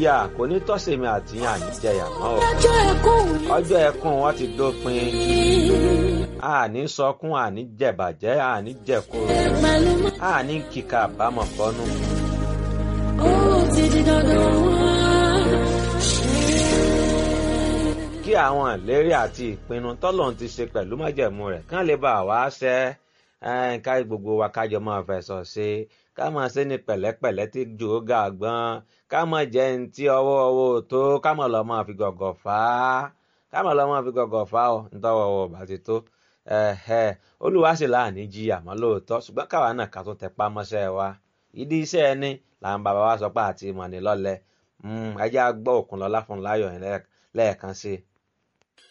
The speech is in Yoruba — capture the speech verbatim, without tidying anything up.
ìyà kò ní tọ́sẹ̀mí àti yàn ní jẹyà mọ́ o. ọjọ́ ẹkún wọn ti dópin. àní sọkún àní jẹ̀bàjẹ́ àní jẹ̀kúrò àní kíkà àbámọ̀ bọ́nú. ó ti di dandan wá. kí àwọn ìlérí àti ìpinnu tọ́lọ́run ti ṣe pẹ̀lú májẹ̀mú rẹ̀ kán lè bá wa ṣẹ ká gbogbo wa kájọ máa fẹ̀sọ̀ ṣe ká máa ṣe ní pẹ̀lẹ́pẹ̀lẹ́ tí jò ó ga gbọ́n ká máa jẹ́ ní tí ọwọ́ ọwọ́ tó ká máa lọ máa fi gọ̀gọ̀ fà á ká máa lọ máa fi gọ̀gọ̀ fà á nítọ́wọ́ ọwọ́ bá ti tó olúwa sì láàánú jí àmọ́ lóòótọ́ ṣùgbọ́n káwa náà ká tún tẹpá mọ́ṣẹ́ wa ìdí iṣẹ́ ẹni làwọn bàbá wa sọ pé àti ìmọ̀ ní lọ́lẹ̀ ẹ jẹ́ á gbọ́ Òkúnlọ́lá Fúnmiláyọ̀ lẹ́ẹ̀kan sí i.